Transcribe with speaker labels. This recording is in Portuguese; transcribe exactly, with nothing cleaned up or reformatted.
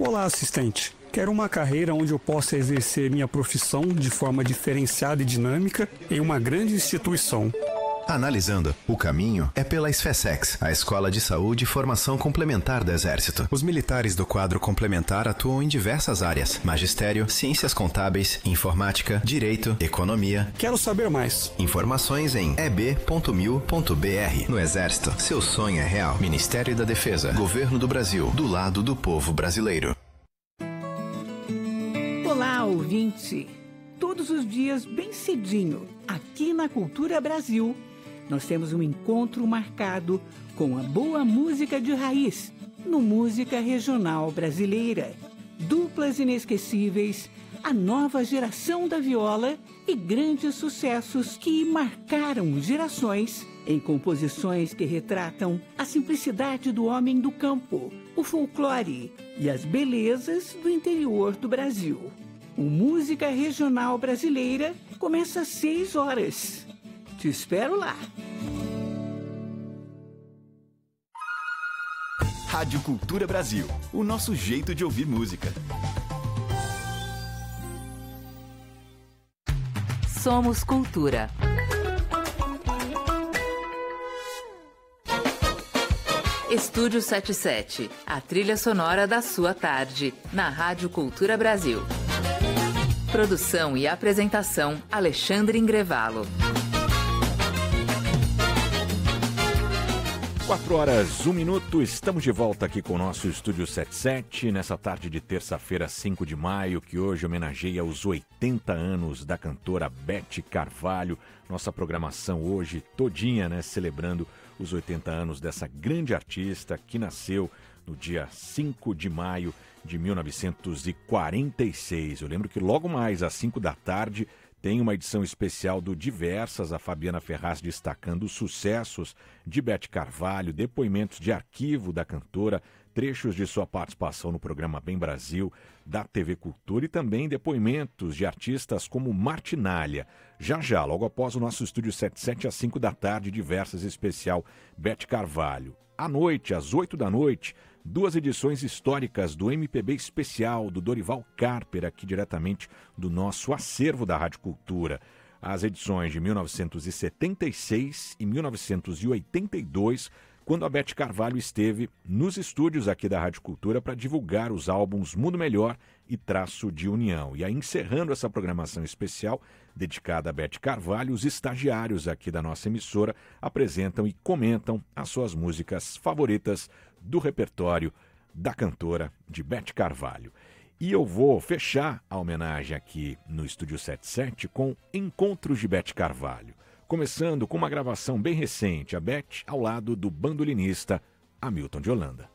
Speaker 1: Olá, assistente. Quero uma carreira onde eu possa exercer minha profissão de forma diferenciada e dinâmica em uma grande instituição.
Speaker 2: Analisando, o caminho é pela SFESEX, a Escola de Saúde e Formação Complementar do Exército. Os militares do quadro complementar atuam em diversas áreas: magistério, ciências contábeis, informática, direito, economia.
Speaker 1: Quero saber mais.
Speaker 2: Informações em e b ponto mil ponto b r. No Exército, seu sonho é real. Ministério da Defesa, Governo do Brasil, do lado do povo brasileiro.
Speaker 3: Olá, ouvinte! Todos os dias, bem cedinho, aqui na Cultura Brasil, nós temos um encontro marcado com a boa música de raiz, no Música Regional Brasileira. Duplas inesquecíveis, a nova geração da viola e grandes sucessos que marcaram gerações em composições que retratam a simplicidade do homem do campo, o folclore e as belezas do interior do Brasil. O Música Regional Brasileira começa às seis horas. Te espero lá.
Speaker 4: Rádio Cultura Brasil, o nosso jeito de ouvir música.
Speaker 5: Somos Cultura. Estúdio setenta e sete, a trilha sonora da sua tarde, na Rádio Cultura Brasil. Produção e apresentação, Alexandre Ingrevalo.
Speaker 6: quatro horas, um minuto, estamos de volta aqui com o nosso Estúdio setenta e sete, nessa tarde de terça-feira, cinco de maio, que hoje homenageia os oitenta anos da cantora Beth Carvalho. Nossa programação hoje todinha, né, celebrando os oitenta anos dessa grande artista que nasceu no dia cinco de maio de mil novecentos e quarenta e seis. Eu lembro que logo mais às cinco da tarde tem uma edição especial do Diversas, a Fabiana Ferraz destacando os sucessos de Beth Carvalho, depoimentos de arquivo da cantora, trechos de sua participação no programa Bem Brasil, da T V Cultura e também depoimentos de artistas como Martinália. Já já, logo após o nosso Estúdio setenta e sete, às cinco da tarde, Diversas especial Beth Carvalho. À noite, às oito da noite, duas edições históricas do M P B Especial, do Dorival Carper, aqui diretamente do nosso acervo da Rádio Cultura. As edições de mil novecentos e setenta e seis e mil novecentos e oitenta e dois, quando a Beth Carvalho esteve nos estúdios aqui da Rádio Cultura para divulgar os álbuns Mundo Melhor e Traço de União. E aí, encerrando essa programação especial dedicada a Beth Carvalho, os estagiários aqui da nossa emissora apresentam e comentam as suas músicas favoritas do repertório da cantora de Beth Carvalho. E eu vou fechar a homenagem aqui no Estúdio setenta e sete com Encontros de Beth Carvalho, começando com uma gravação bem recente, a Beth ao lado do bandolinista Hamilton de Holanda.